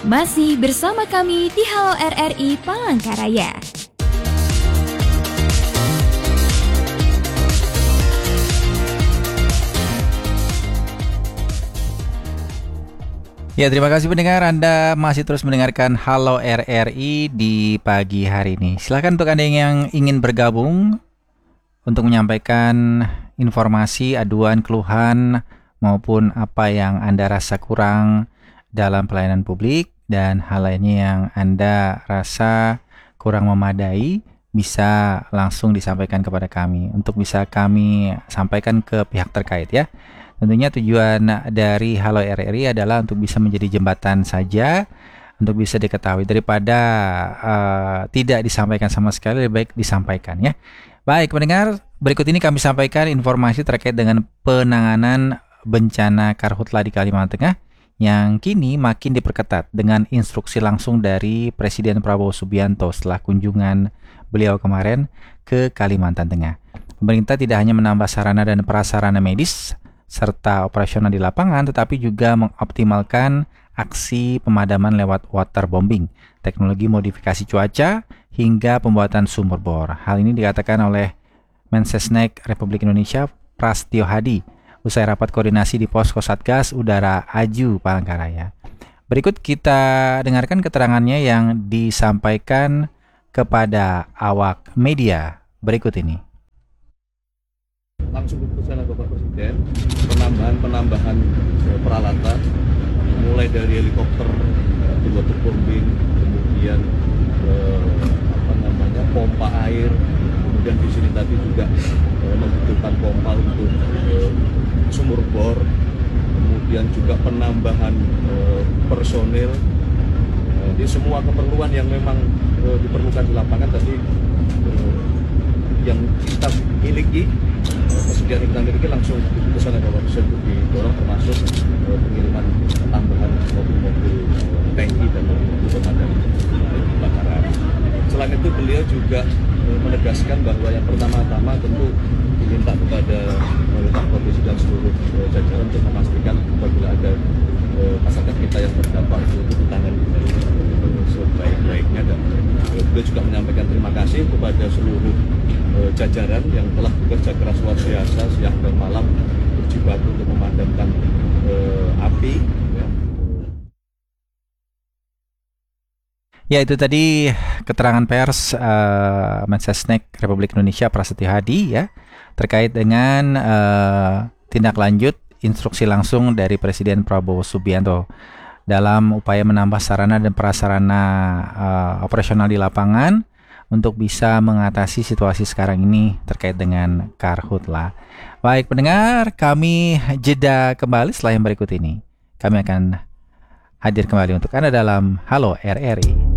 Masih bersama kami di Halo RRI Palangkaraya. Ya, terima kasih pendengar, Anda masih terus mendengarkan Halo RRI di pagi hari ini. Silakan untuk Anda yang ingin bergabung untuk menyampaikan informasi, aduan, keluhan, maupun apa yang Anda rasa kurang dalam pelayanan publik dan hal lainnya yang Anda rasa kurang memadai, bisa langsung disampaikan kepada kami untuk bisa kami sampaikan ke pihak terkait ya. Tentunya tujuan dari Halo RRI adalah untuk bisa menjadi jembatan saja, untuk bisa diketahui daripada tidak disampaikan sama sekali, lebih baik disampaikan ya. Baik pendengar, berikut ini kami sampaikan informasi terkait dengan penanganan bencana karhutla di Kalimantan Tengah yang kini makin diperketat dengan instruksi langsung dari Presiden Prabowo Subianto setelah kunjungan beliau kemarin ke Kalimantan Tengah. Pemerintah tidak hanya menambah sarana dan prasarana medis serta operasional di lapangan, tetapi juga mengoptimalkan aksi pemadaman lewat waterbombing, teknologi modifikasi cuaca, hingga pembuatan sumur bor. Hal ini dikatakan oleh Mensesnek Republik Indonesia Prasetyo Hadi usai rapat koordinasi di Posko Satgas Udara Aju Palangkaraya. Berikut kita dengarkan keterangannya yang disampaikan kepada awak media berikut ini. Langsung keputusan Bapak Presiden, penambahan peralatan, mulai dari helikopter, waterbombing, kemudian pompa air, kemudian di sini tadi juga membutuhkan pompa untuk sumur bor, kemudian juga penambahan personil. Di semua keperluan yang memang diperlukan di lapangan tadi yang kita miliki, persediaan yang kita miliki langsung keputusan Bapak Presiden untuk didorong, termasuk pengiriman tambahan mobil-mobil tangki dan mobil-mobil pemadam kebakaran. Selain itu beliau juga menegaskan bahwa yang pertama-tama tentu diminta kepada Pak Kondisi dan seluruh jajaran untuk memastikan apabila ada masyarakat kita yang terdampak itu ditangani sebaik-baiknya, dan beliau juga menyampaikan terima kasih kepada seluruh jajaran yang telah bekerja keras luar biasa siang dan malam berjibaku untuk memadamkan api. Ya, itu tadi keterangan pers Mensesnek Republik Indonesia Prasetyo Hadi ya, terkait dengan tindak lanjut instruksi langsung dari Presiden Prabowo Subianto dalam upaya menambah sarana dan prasarana operasional di lapangan untuk bisa mengatasi situasi sekarang ini terkait dengan karhutla. Baik pendengar, kami jeda kembali setelah yang berikut ini. Kami akan hadir kembali untuk Anda dalam Halo RRI.